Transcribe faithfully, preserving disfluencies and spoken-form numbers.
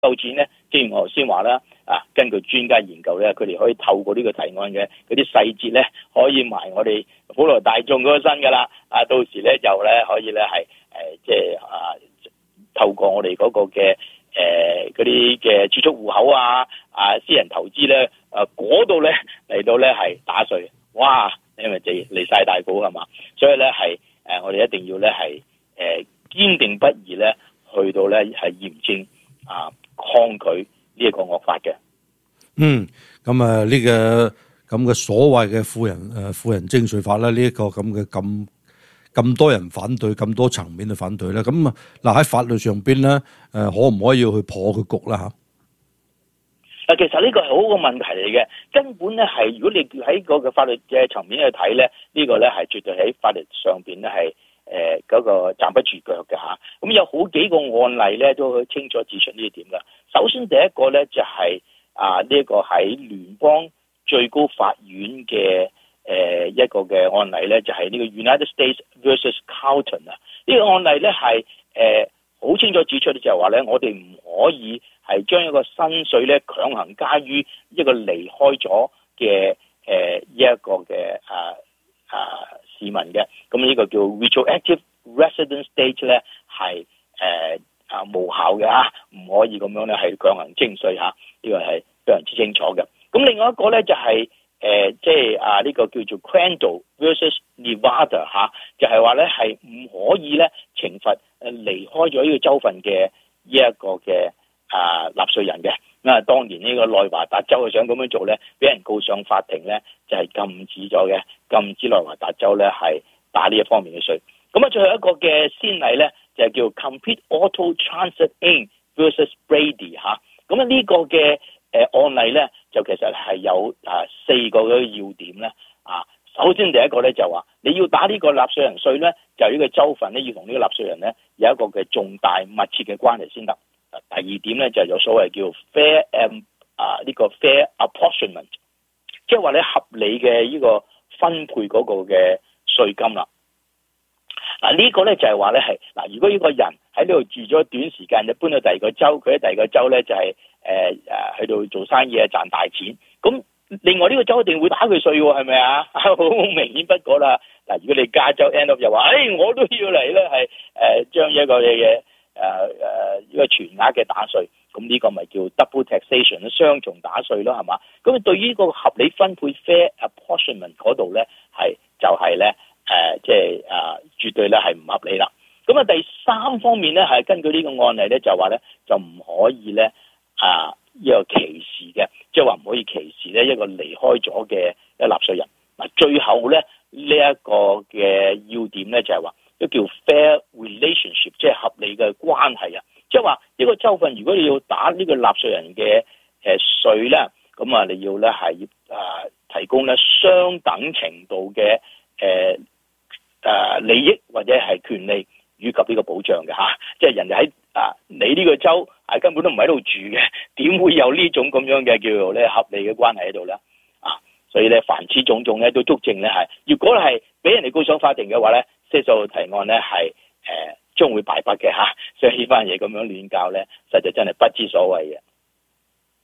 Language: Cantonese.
夠錢咧，正如我頭先話啦，啊，根據專家研究咧，佢哋可以透過呢個提案嘅嗰啲細節咧，可以埋我哋普羅大眾嗰個身噶啦，啊，到時咧就咧可以咧係誒即係啊，透過我哋嗰個嘅誒嗰啲嘅儲蓄戶口啊，啊私人投資咧，啊嗰度咧嚟到咧係打稅，哇！因為就離晒大譜係嘛，所以咧係誒我哋一定要咧係誒堅定不移咧去到咧係嚴正啊抗拒呢一個惡法嘅。 嗯，咁啊呢個咁嘅所謂嘅富人誒富人徵稅法咧，呢、這、一個咁嘅咁咁多人反對，咁多層面去反對咧，咁啊嗱喺法律上邊咧誒可唔可以去破佢局啦嚇？ 嗱，其實呢個係好個問題嚟嘅，根本咧係如果你喺嗰個法律嘅層面去睇咧，呢、這個咧係絕對喺法律上邊咧係誒嗰個站不住腳嘅嚇。咁有好幾個案例咧都好清楚指出呢一點㗎。首先第一個咧就係、是、啊呢一、這個喺聯邦最高法院嘅誒、呃、一個嘅案例咧，就係、是、呢個 United States versus Carlton 啊。呢個案例咧係誒好清楚指出咧，就係話咧我哋唔可以係將一個薪水咧強行加於一個離開咗嘅誒一個嘅啊啊市民嘅，咁呢個叫 retroactive residence state 咧係誒啊無效嘅嚇，唔可以咁樣咧係強行徵稅嚇，呢個係非常之清楚嘅。咁另外一個咧就係誒即係啊呢個叫做 Crandall versus Nevada 嚇，就係話咧係唔可以咧懲罰誒離開咗呢個州份嘅呢一個嘅啊納稅人嘅。咁啊當然呢個內華達州想咁樣做咧，俾人告上法庭咧就係禁止咗嘅，禁止內華達州咧係打呢一方面嘅稅。咁啊最後一個嘅先例咧就係叫 Complete Auto Transit Incorporated versus Brady 嚇。咁啊呢個嘅誒案例咧就其實係有啊四個嘅要點咧啊。首先第一個咧就話你要打呢個納稅人稅咧，就呢個州份咧要同呢個納稅人咧有一個嘅重大密切嘅關係先得。第二點咧就有所謂叫 fair 誒啊呢個 fair apportionment， 即係話咧合理嘅呢個分配嗰個嘅稅金啦。嗱呢個咧就係話咧係嗱，如果呢個人喺呢度住咗短時間，就搬到第二個州，佢喺第二個州咧就係誒誒去到做生意啊賺大錢，咁另外呢個州一定會打佢稅喎，係咪啊？好明顯不過啦。嗱，如果你加州 end up 又話，誒、哎、我都要嚟咧係誒將一個嘅嘅誒誒呢個全額嘅打稅，咁呢個咪叫 double taxation 雙重打稅咯，係嘛？咁對於呢個合理分配 fair apportionment 嗰度咧係就係咧。誒即係啊，絕對咧係唔合理啦。咁啊，第三方面咧係根據呢個案例咧，就話咧就唔可以咧啊呢個歧視嘅，即係話唔可以歧視咧一個離開咗嘅一納稅人。嗱，最後咧呢一個嘅要點咧就係話都叫 fair relationship， 即係合理嘅關係啊。即係話呢個州份如果你要打呢個納稅人嘅誒稅咧，咁啊你要咧係啊提供咧相等程度嘅誒。誒、呃、利益或者係權利以及呢個保障嘅嚇，即係人哋喺啊你呢個州係根本都唔喺度住嘅，點會有呢種咁樣嘅叫做咧合理嘅關係喺度咧？啊，所以咧凡此種種咧都足證咧係，如果係俾人哋告上法庭嘅話咧，些數提案咧係誒將會敗北嘅嚇，所以呢番嘢咁樣亂教咧，實在真係不知所謂嘅。